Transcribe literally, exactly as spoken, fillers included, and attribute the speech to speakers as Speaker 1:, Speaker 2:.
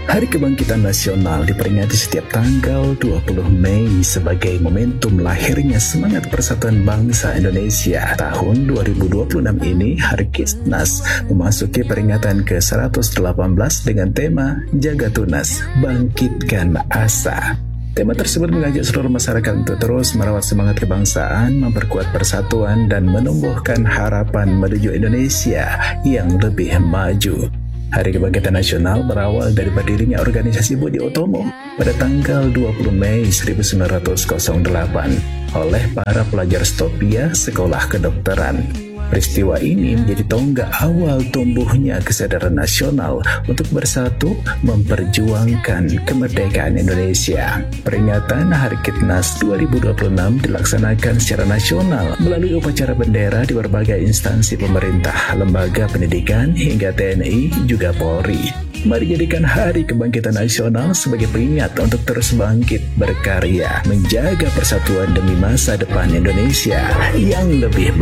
Speaker 1: Hari Kebangkitan Nasional diperingati setiap tanggal dua puluh Mei sebagai momentum lahirnya semangat persatuan bangsa Indonesia. Tahun dua ribu dua puluh enam ini, Harkisnas memasuki peringatan ke seratus delapan belas dengan tema Jaga Tunas, Bangkitkan Asa. Tema tersebut mengajak seluruh masyarakat untuk terus merawat semangat kebangsaan, memperkuat persatuan, dan menumbuhkan harapan menuju Indonesia yang lebih maju. Hari Kebangkitan Nasional berawal dari berdirinya organisasi Budi Utomo pada tanggal dua puluh Mei seribu sembilan ratus delapan oleh para pelajar Stopia Sekolah Kedokteran. Peristiwa ini menjadi tonggak awal tumbuhnya kesadaran nasional untuk bersatu memperjuangkan kemerdekaan Indonesia. Peringatan Harkisnas dua ribu dua puluh enam dilaksanakan secara nasional melalui upacara bendera di berbagai instansi pemerintah, lembaga pendidikan, hingga T N I juga Polri. Mari jadikan Hari Kebangkitan Nasional sebagai pengingat untuk terus bangkit berkarya, menjaga persatuan demi masa depan Indonesia yang lebih baik.